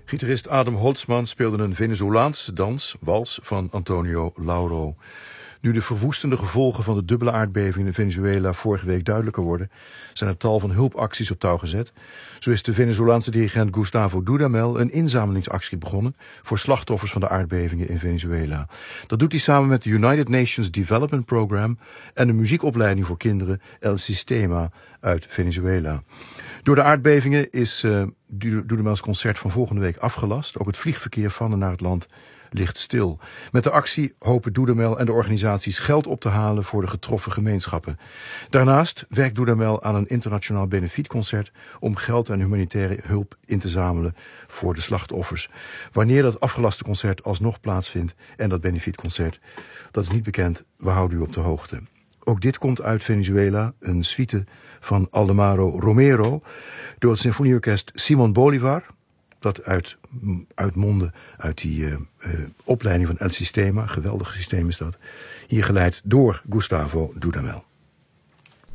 Gitarist Adam Holtzman speelde een Venezolaanse dans, wals, van Antonio Lauro. Nu de verwoestende gevolgen van de dubbele aardbeving in Venezuela vorige week duidelijker worden, zijn er tal van hulpacties op touw gezet. Zo is de Venezolaanse dirigent Gustavo Dudamel een inzamelingsactie begonnen voor slachtoffers van de aardbevingen in Venezuela. Dat doet hij samen met de United Nations Development Program en de muziekopleiding voor kinderen El Sistema uit Venezuela. Door de aardbevingen is Dudamels concert van volgende week afgelast. Ook het vliegverkeer van en naar het land ligt stil. Met de actie hopen Dudamel en de organisaties geld op te halen voor de getroffen gemeenschappen. Daarnaast werkt Dudamel aan een internationaal benefietconcert om geld en humanitaire hulp in te zamelen voor de slachtoffers. Wanneer dat afgelaste concert alsnog plaatsvindt en dat benefietconcert, dat is niet bekend. We houden u op de hoogte. Ook dit komt uit Venezuela, een suite van Aldemaro Romero door het symfonieorkest Simon Bolivar. Dat uitmondde uit die opleiding van El Sistema. Geweldig systeem is dat. Hier geleid door Gustavo Dudamel.